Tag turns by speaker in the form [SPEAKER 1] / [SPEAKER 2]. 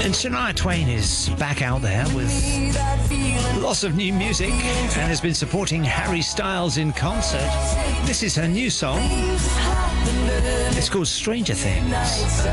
[SPEAKER 1] And Shania Twain is back out there with lots of new music and has been supporting Harry Styles in concert. This is her new song. It's called Stranger Things.